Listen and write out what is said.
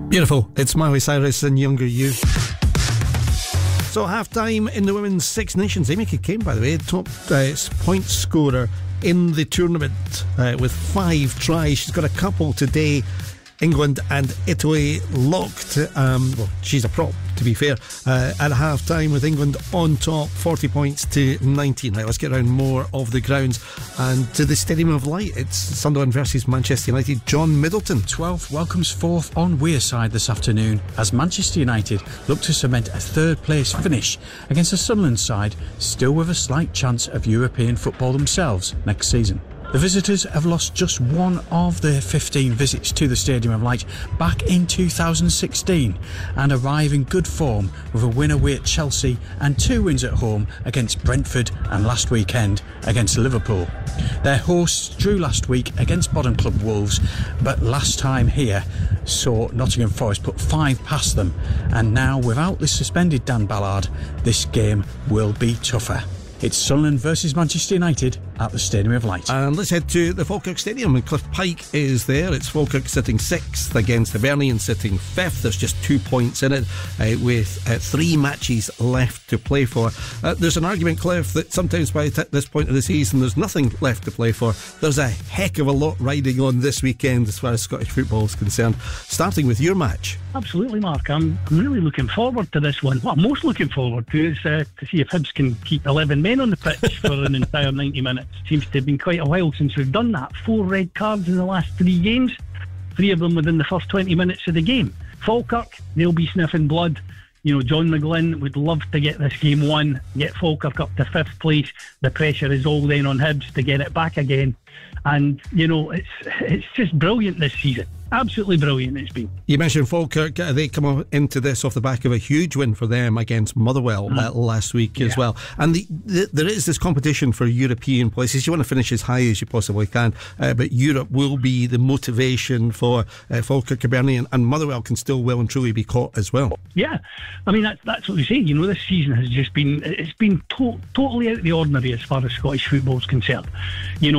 Beautiful. It's Miley Cyrus and Younger You. So half-time in the Women's Six Nations. Amy Kane, by the way, top point scorer in the tournament with 5 tries. She's got a couple today. England and Italy locked. Well, she's a prop, to be fair, at half-time with England on top, 40 points to 19. Right, let's get around more of the grounds and to the Stadium of Light. It's Sunderland versus Manchester United. John Middleton. 12th welcomes 4th on Wearside this afternoon as Manchester United look to cement a third-place finish against a Sunderland side still with a slight chance of European football themselves next season. The visitors have lost just one of their 15 visits to the Stadium of Light back in 2016 and arrive in good form with a win away at Chelsea and 2 wins at home against Brentford and last weekend against Liverpool. Their hosts drew last week against bottom club Wolves, but last time here saw Nottingham Forest put 5 past them, and now without the suspended Dan Ballard, this game will be tougher. It's Sunderland versus Manchester United at the Stadium of Light. And let's head to the Falkirk Stadium, and Cliff Pike is there. It's Falkirk sitting 6th against Hibernian sitting 5th. There's just 2 points in it with 3 matches left to play for. There's an argument, Cliff, that sometimes by this point of the season there's nothing left to play for. There's a heck of a lot riding on this weekend as far as Scottish football is concerned, starting with your match. Absolutely, Mark. I'm really looking forward to this one. What I'm most looking forward to is to see if Hibs can keep 11 men on the pitch for an entire 90 minutes. Seems to have been quite a while since we've done that. 4 red cards in the last 3 games, 3 of them within the first 20 minutes of the game. Falkirk, they'll be sniffing blood. You know, John McGlynn would love to get this game won, get Falkirk up to 5th place. The pressure is all then on Hibs to get it back again. And, you know, it's just brilliant this season. Absolutely brilliant it's been. You mentioned Falkirk. They come into this off the back of a huge win for them against Motherwell last week as well. And there is this competition for European places. You want to finish as high as you possibly can, but Europe will be the motivation for Falkirk, Hibernian, and Motherwell can still well and truly be caught as well. Yeah, I mean that's what we say. You know, this season has just been totally out of the ordinary as far as Scottish football is concerned. You know.